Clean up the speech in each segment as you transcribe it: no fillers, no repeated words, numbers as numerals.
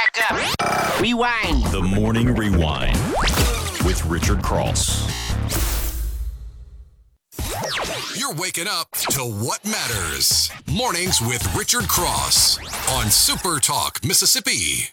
back up. Rewind. The Morning Rewind with Richard Cross. You're waking up to what matters. Mornings with Richard Cross on Super Talk, Mississippi.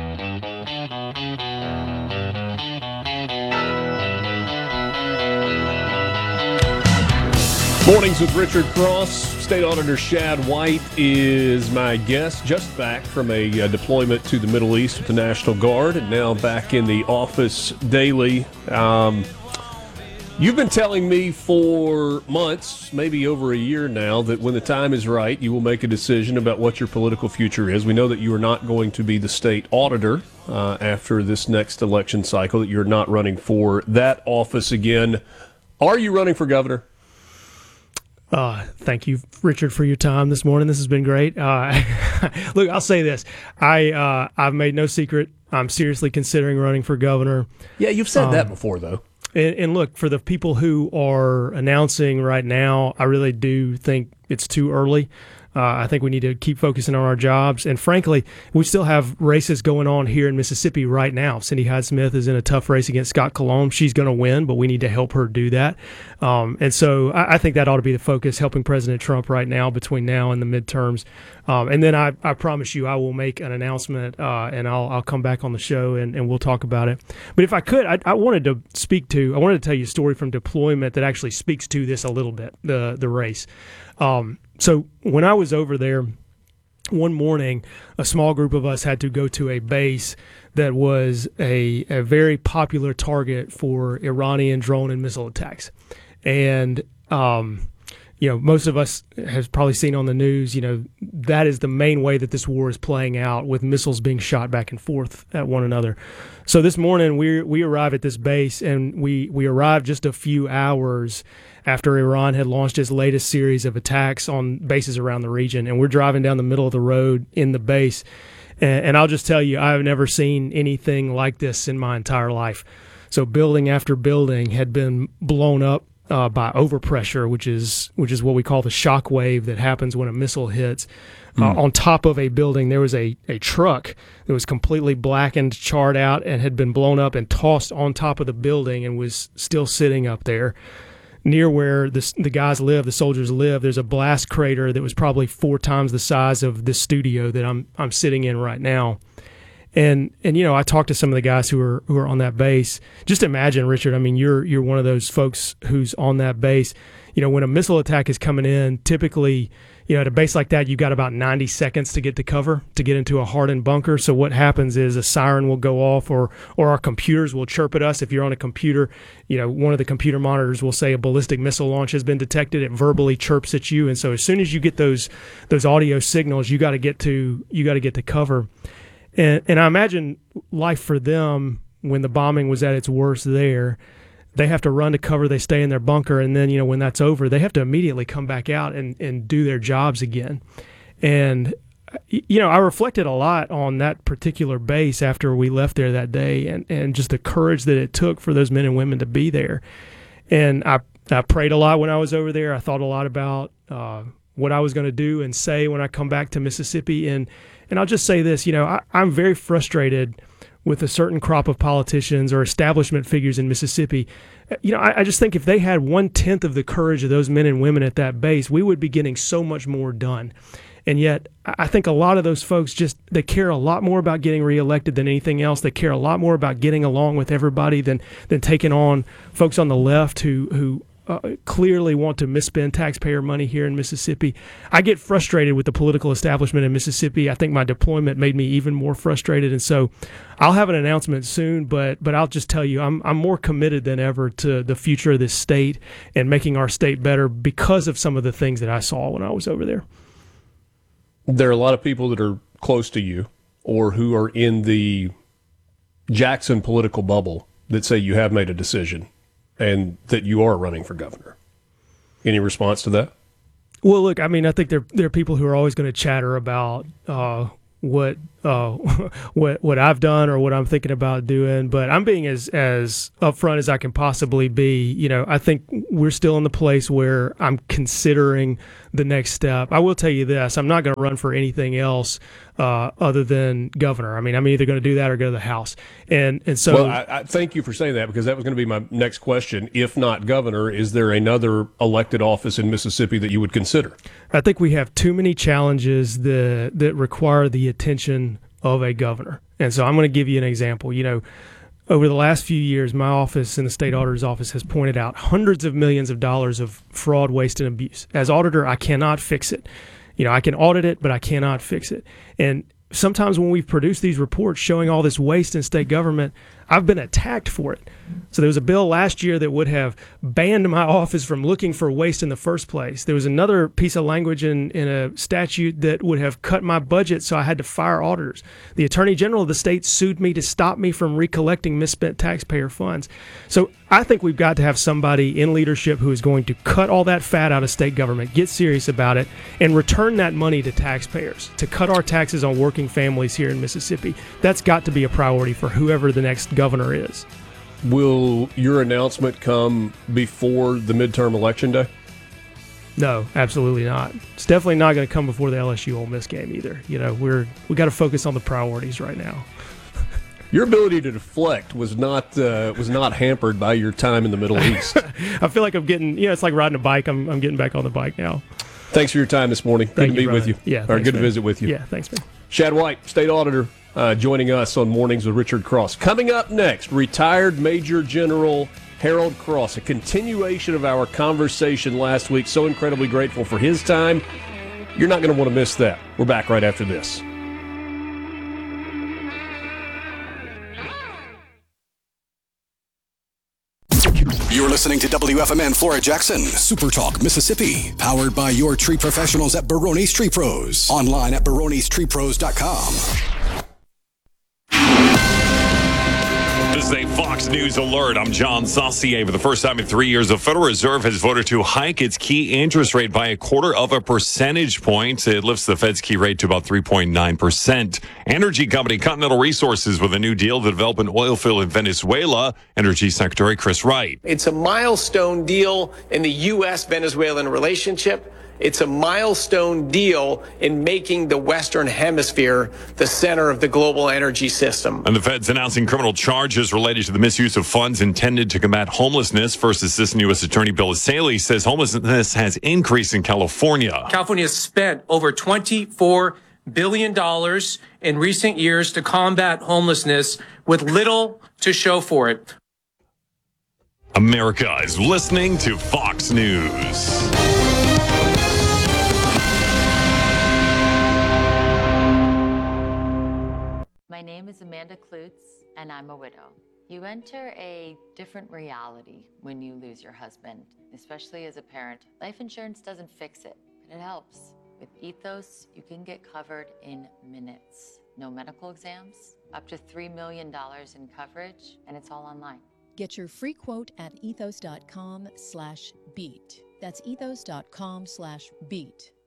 Mornings with Richard Cross. State Auditor Shad White is my guest, just back from a deployment to the Middle East with the National Guard, and now back in the office daily. You've been telling me for months, maybe over a year now, that when the time is right, you will make a decision about what your political future is. We know that you are not going to be the state auditor after this next election cycle, that you're not running for that office again. Are you running for governor? Thank you, Richard, for your time this morning. This has been great. Look, I'll say this. I've made no secret. I'm seriously considering running for governor. Yeah, you've said that before, though. And look, for the people who are announcing right now, I really do think it's too early. I think we need to keep focusing on our jobs. And frankly, we still have races going on here in Mississippi right now. Cindy Hyde-Smith is in a tough race against Scott Colomb. She's going to win, but we need to help her do that. And so I think that ought to be the focus, helping President Trump right now between now and the midterms. And then I promise you I will make an announcement and I'll come back on the show and we'll talk about it. But if I could, I wanted to tell you a story from deployment that actually speaks to this a little bit, the race. So when I was over there, one morning, a small group of us had to go to a base that was a very popular target for Iranian drone and missile attacks. And, most of us have probably seen on the news, that is the main way that this war is playing out, with missiles being shot back and forth at one another. So this morning we arrived at this base, and we arrived just a few hours after Iran had launched its latest series of attacks on bases around the region. And we're driving down the middle of the road in the base. And I'll just tell you, I've never seen anything like this in my entire life. So building after building had been blown up by overpressure, which is what we call the shock wave that happens when a missile hits. On top of a building, there was a truck that was completely blackened, charred out, and had been blown up and tossed on top of the building and was still sitting up there. Near where the guys live, the soldiers live, there's a blast crater that was probably 4 times the size of this studio that I'm sitting in right now. And I talked to some of the guys who are on that base. Just imagine, Richard, I mean, you're one of those folks who's on that base. When a missile attack is coming in, typically, at a base like that, you've got about 90 seconds to get to cover, to get into a hardened bunker. So what happens is a siren will go off, or our computers will chirp at us. If you're on a computer, one of the computer monitors will say a ballistic missile launch has been detected. It verbally chirps at you. And so as soon as you get those audio signals, you got to get to cover. And I imagine life for them when the bombing was at its worst there. They have to run to cover, they stay in their bunker, and then, when that's over, they have to immediately come back out and do their jobs again. And, I reflected a lot on that particular base after we left there that day, and just the courage that it took for those men and women to be there. And I prayed a lot when I was over there. I thought a lot about what I was going to do and say when I come back to Mississippi. And I'll just say this, I'm very frustrated with a certain crop of politicians or establishment figures in Mississippi. I just think if they had 1/10 of the courage of those men and women at that base, we would be getting so much more done. And yet, I think a lot of those folks they care a lot more about getting reelected than anything else. They care a lot more about getting along with everybody than taking on folks on the left who clearly want to misspend taxpayer money here in Mississippi. I get frustrated with the political establishment in Mississippi. I think my deployment made me even more frustrated, and so I'll have an announcement soon, but I'll just tell you, I'm more committed than ever to the future of this state and making our state better because of some of the things that I saw when I was over there. There are a lot of people that are close to you or who are in the Jackson political bubble that say you have made a decision and that you are running for governor. Any response to that? Well, look, I mean, I think there are people who are always going to chatter about what what I've done or what I'm thinking about doing, but I'm being as upfront as I can possibly be. You know, I think we're still in the place where I'm considering the next step. I will tell you this: I'm not going to run for anything else other than governor. I mean, I'm either going to do that or go to the House. And so, well, I thank you for saying that, because that was going to be my next question. If not governor, is there another elected office in Mississippi that you would consider? I think we have too many challenges that require the attention of a governor. And so I'm going to give you an example. You know, over the last few years, my office and the state auditor's office has pointed out hundreds of millions of dollars of fraud, waste, and abuse. As auditor, I cannot fix it. You know, I can audit it, but I cannot fix it. And sometimes when we've produced these reports showing all this waste in state government, I've been attacked for it. So there was a bill last year that would have banned my office from looking for waste in the first place. There was another piece of language in a statute that would have cut my budget, so I had to fire auditors. The Attorney General of the state sued me to stop me from recollecting misspent taxpayer funds. So I think we've got to have somebody in leadership who is going to cut all that fat out of state government, get serious about it, and return that money to taxpayers, to cut our taxes on working families here in Mississippi. That's got to be a priority for whoever the next governor is. Will your announcement come before the midterm election day? No, absolutely not. It's definitely not going to come before the LSU Ole Miss game either. You know, we got to focus on the priorities right now. Your ability to deflect was not hampered by your time in the Middle East. I feel like I'm getting, it's like riding a bike. I'm getting back on the bike now. Thanks for your time this morning. Good to meet with you. Yeah, good to visit with you. Yeah, thanks, man. Shad White, State Auditor, joining us on Mornings with Richard Cross. Coming up next, retired Major General Harold Cross, a continuation of our conversation last week. So incredibly grateful for his time. You're not going to want to miss that. We're back right after this. You're listening to WFMN Flora Jackson, Super Talk, Mississippi. Powered by your tree professionals at Barone's Tree Pros. Online at baronestreepros.com. This is a Fox News alert. I'm John Saucier. For the first time in 3 years, the Federal Reserve has voted to hike its key interest rate by 0.25 percentage point. It lifts the Fed's key rate to about 3.9%. Energy company Continental Resources with a new deal to develop an oil field in Venezuela. Energy Secretary Chris Wright. It's a milestone deal in the U.S.-Venezuelan relationship. It's a milestone deal in making the Western Hemisphere the center of the global energy system. And the Fed's announcing criminal charges related to the misuse of funds intended to combat homelessness. First Assistant U.S. Attorney Bill Asaley says homelessness has increased in California. California has spent over $24 billion in recent years to combat homelessness with little to show for it. America is listening to Fox News. My name is Amanda Klutz, and I'm a widow. You enter a different reality when you lose your husband, especially as a parent. Life insurance doesn't fix it, but it helps. With Ethos, you can get covered in minutes. No medical exams, up to $3 million in coverage, and it's all online. Get your free quote at ethos.com/beat. That's ethos.com/beat.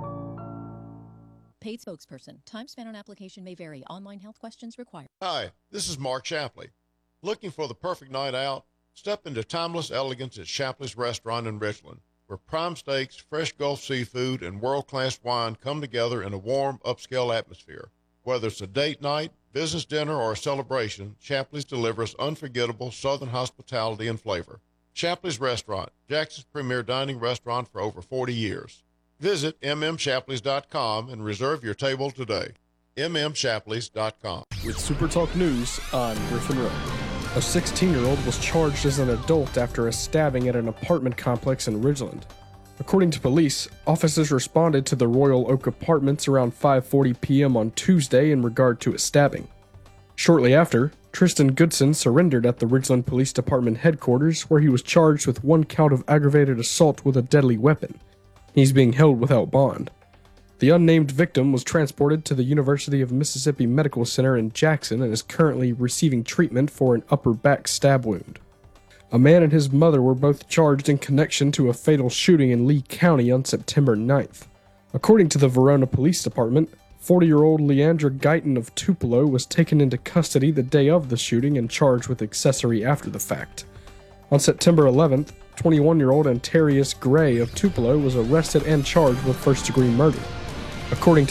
Paid spokesperson. Time spent on application may vary. Online health questions required. Hi, this is Mark Shapley. Looking for the perfect night out? Step into timeless elegance at Shapley's Restaurant in Richland, where prime steaks, fresh Gulf seafood, and world-class wine come together in a warm, upscale atmosphere. Whether it's a date night, business dinner, or a celebration, Shapley's delivers unforgettable Southern hospitality and flavor. Shapley's Restaurant, Jackson's premier dining restaurant for over 40 years. Visit mmshapleys.com and reserve your table today. mmshapleys.com. With Super Talk News, I'm Griffin Rowe. A 16-year-old was charged as an adult after a stabbing at an apartment complex in Ridgeland. According to police, officers responded to the Royal Oak Apartments around 5:40 p.m. on Tuesday in regard to a stabbing. Shortly after, Tristan Goodson surrendered at the Ridgeland Police Department headquarters, where he was charged with 1 count of aggravated assault with a deadly weapon. He's being held without bond. The unnamed victim was transported to the University of Mississippi Medical Center in Jackson and is currently receiving treatment for an upper back stab wound. A man and his mother were both charged in connection to a fatal shooting in Lee County on September 9th. According to the Verona Police Department, 40-year-old Leandra Guyton of Tupelo was taken into custody the day of the shooting and charged with accessory after the fact. On September 11th, 21-year-old Antarius Gray of Tupelo was arrested and charged with first-degree murder. According